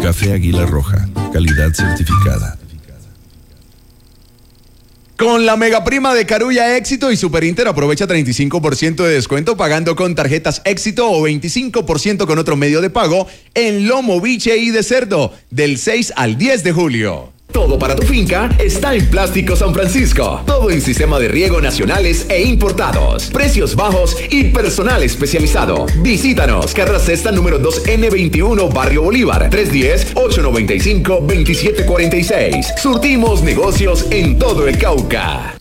Café Águila Roja, calidad certificada. Con la mega prima de Carulla Éxito y Super Inter aprovecha 35% de descuento pagando con tarjetas Éxito o 25% con otro medio de pago en lomo, biche y de cerdo del 6 al 10 de julio. Todo para tu finca está en Plástico San Francisco. Todo en sistema de riego nacionales e importados. Precios bajos y personal especializado. Visítanos, Carrera Sexta número 2N21, Barrio Bolívar. 310-895-2746. Surtimos negocios en todo el Cauca.